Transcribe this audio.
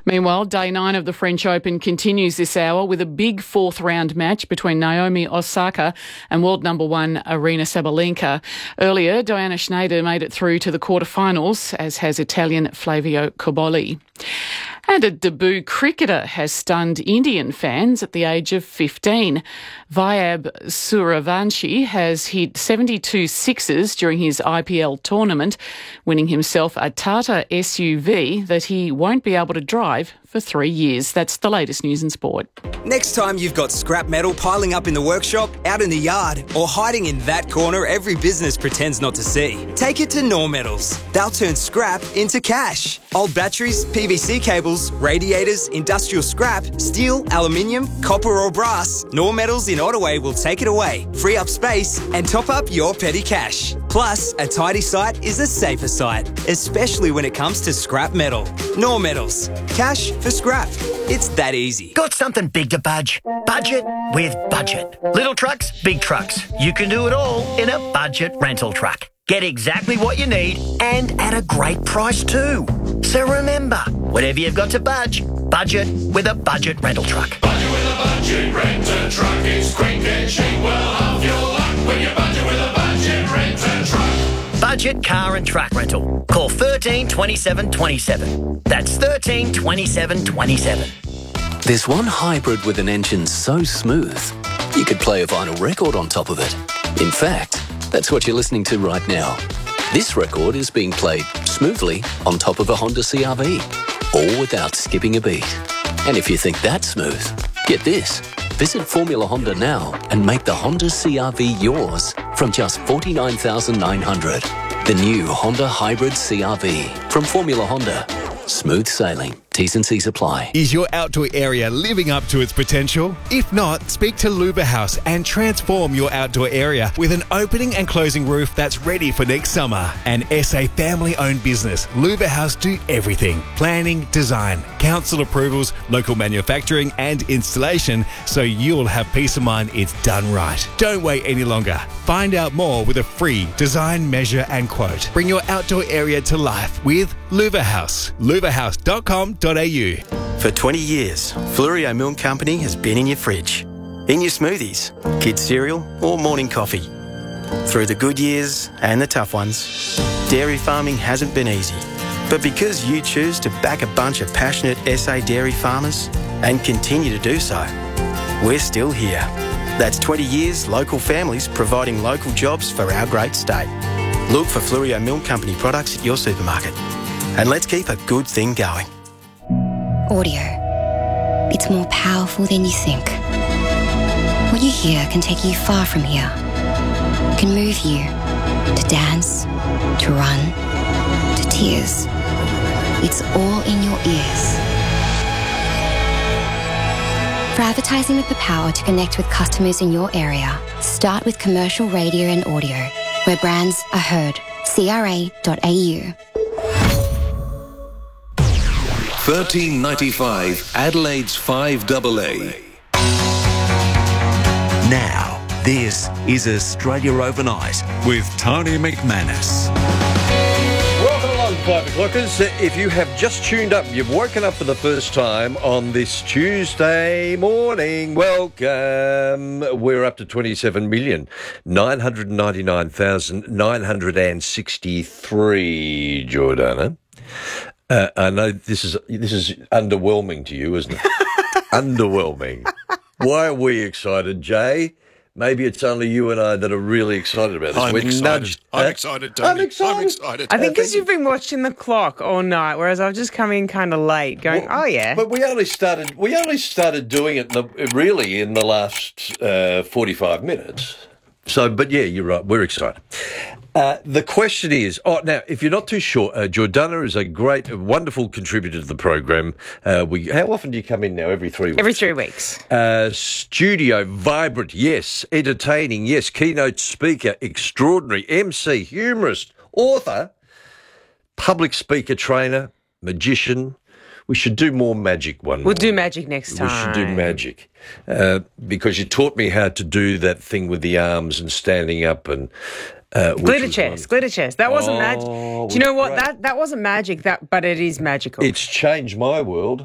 Meanwhile, day 9 of the French Open continues this hour with a big fourth-round match between Naomi Osaka and world number 1 Aryna Sabalenka. Earlier, Diana Schneider made it through to the quarterfinals, as has Italian Flavio Cobolli. And a debut cricketer has stunned Indian fans at the age of 15. Vaibhav Sooryavanshi has hit 72 sixes during his IPL tournament, winning himself a Tata SUV that he won't be able to drive for 3 years. That's the latest news and sport. Next time you've got scrap metal piling up in the workshop, out in the yard, or hiding in that corner every business pretends not to see, take it to Knorr Metals. They'll turn scrap into cash. Old batteries, PVC cables, radiators, industrial scrap, steel, aluminium, copper or brass, Knorr Metals in Ottaway will take it away, free up space and top up your petty cash. Plus, a tidy site is a safer site, especially when it comes to scrap metal. Knorr Metals. Cash for scrap. It's that easy. Got something big to budge? Budget with Budget. Little trucks, big trucks. You can do it all in a budget rental truck. Get exactly what you need and at a great price too. So remember, whatever you've got to budget with a budget rental truck. Budget with a budget rental truck. It's quick and cheap. Well, have your luck when you budget with a budget rental truck. Budget car and truck rental. Call 13 27 27. That's 13 27 27. There's one hybrid with an engine so smooth, you could play a vinyl record on top of it. In fact, that's what you're listening to right now. This record is being played smoothly on top of a Honda CR-V, all without skipping a beat. And if you think that's smooth, get this. Visit Formula Honda now and make the Honda CR-V yours from just $49,900. The new Honda Hybrid CR-V from Formula Honda. Smooth sailing. T's and C's apply. Is your outdoor area living up to its potential? If not, speak to Luba House and transform your outdoor area with an opening and closing roof that's ready for next summer. An SA family-owned business, Luba House do everything. Planning, design, council approvals, local manufacturing and installation, so you'll have peace of mind it's done right. Don't wait any longer. Find out more with a free design, measure and quote. Bring your outdoor area to life with Luba House. luvahouse.com.au. For 20 years, Flurio Milk Company has been in your fridge, in your smoothies, kids' cereal or morning coffee. Through the good years and the tough ones, dairy farming hasn't been easy. But because you choose to back a bunch of passionate SA dairy farmers and continue to do so, we're still here. That's 20 years local families providing local jobs for our great state. Look for Flurio Milk Company products at your supermarket. And let's keep a good thing going. Audio. It's more powerful than you think. What you hear can take you far from here. It can move you to dance, to run, to tears. It's all in your ears. For advertising with the power to connect with customers in your area, start with commercial radio and audio, where brands are heard. CRA.au. 1395 Adelaide's 5AA. Now, this is Australia Overnight with Tony McManus. Welcome along, 5 o'clockers. If you have just tuned up, you've woken up for the first time on this Tuesday morning, welcome. We're up to 27,999,963, Jordana. I know this is underwhelming to you, isn't it? Underwhelming. Why are we excited, Jay? Maybe it's only you and I that are really excited about this. I'm excited. I'm excited, Tony. I'm excited. I think because you've been watching the clock all night, whereas I've just come in kind of late, going, oh yeah. But we only started doing it in the last 45 minutes. So, but yeah, you're right. We're excited. The question is, now, if you're not too sure, Jordana is a wonderful contributor to the program. How often do you come in now? Every 3 weeks? Every 3 weeks. Studio, vibrant, yes. Entertaining, yes. Keynote speaker, extraordinary. MC, humorist, author, public speaker, trainer, magician. We should do more magic one. We'll do magic next time. We should do magic. Because you taught me how to do that thing with the arms and standing up and... glitter chest. That wasn't magic. Do you know what? That wasn't magic, but it is magical. It's changed my world.